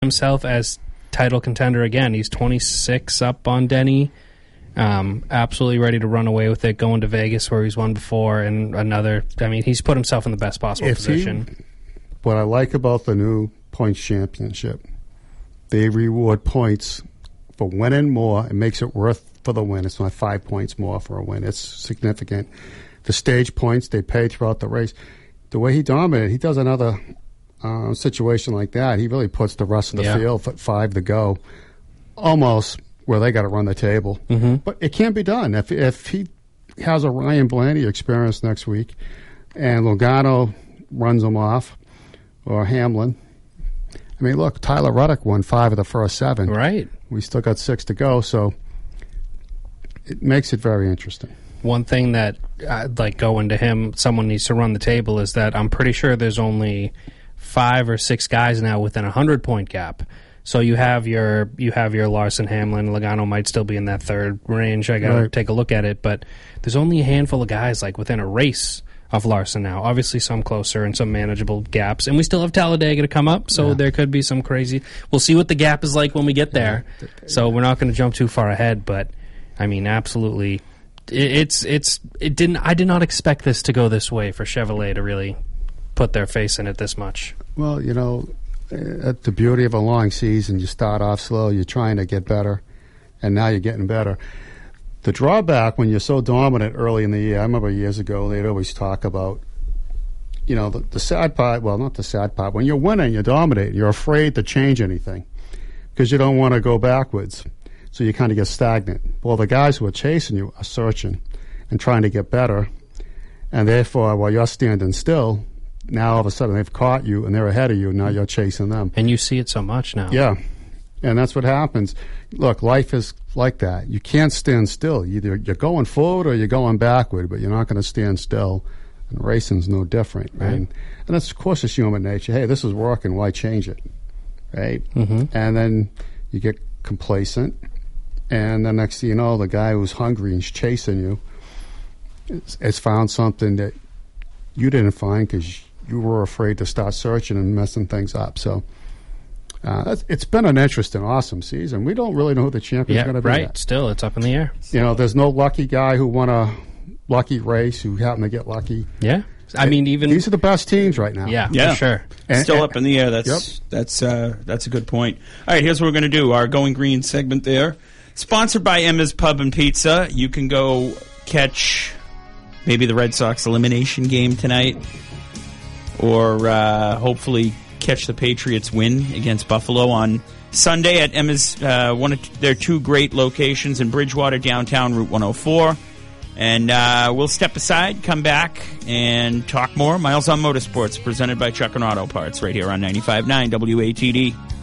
himself as title contender again. He's 26 up on Denny. Absolutely ready to run away with it, going to Vegas where he's won before, and he's put himself in the best possible position. What I like about the new points championship, they reward points for winning more. It makes it worth for the win. It's not 5 points more for a win. It's significant. The stage points they pay throughout the race. The way he dominated, he does another situation like that. He really puts the rest of the field at 5 to go, almost where they got to run the table. Mm-hmm. But it can't be done. If he has a Ryan Blaney experience next week and Logano runs him off, or Hamlin. I mean, look, Tyler Reddick won 5 of the first 7. Right. We still got 6 to go, so it makes it very interesting. One thing that, going to him, someone needs to run the table, is that I'm pretty sure there's only 5 or 6 guys now within a 100-point gap. So you have your Larson, Hamlin, Logano might still be in that third range. I got to take a look at it, but there's only a handful of guys within a race of Larson now. Obviously some closer and some manageable gaps. And we still have Talladega to come up, so there could be some crazy... We'll see what the gap is like when we get there. So we're not going to jump too far ahead, but, I mean, absolutely... I did not expect this to go this way for Chevrolet to really put their face in it this much. Well, the beauty of a long season, you start off slow, you're trying to get better, and now you're getting better. The drawback when you're so dominant early in the year, I remember years ago they'd always talk about, the sad part, well, not the sad part, when you're winning, you're dominating, you're afraid to change anything because you don't want to go backwards. So you kind of get stagnant. Well, the guys who are chasing you are searching and trying to get better, and therefore, while you're standing still, now all of a sudden they've caught you and they're ahead of you, and now you're chasing them. And you see it so much now. Yeah, and that's what happens. Look, life is like that. You can't stand still. Either you're going forward or you're going backward, but you're not going to stand still. And racing's no different. Right? And that's, of course, it's human nature. Hey, this is working. Why change it? Right? Mm-hmm. And then you get complacent, and the next thing you know, the guy who's hungry and is chasing you has found something that you didn't find because you were afraid to start searching and messing things up. So it's been an interesting, awesome season. We don't really know who the champion's going to be. Right. Yet. Still, it's up in the air. There's no lucky guy who won a lucky race who happened to get lucky. Yeah. I mean, even these are the best teams right now. Yeah, for sure. Still up in the air. That's a good point. All right, here's what we're going to do. Our Going Green segment there. Sponsored by Emma's Pub and Pizza. You can go catch maybe the Red Sox elimination game tonight, or hopefully catch the Patriots win against Buffalo on Sunday at Emma's, one of their 2 great locations in Bridgewater, downtown, Route 104. And we'll step aside, come back, and talk more. Miles on Motorsports, presented by Chuck and Auto Parts, right here on 95.9 WATD.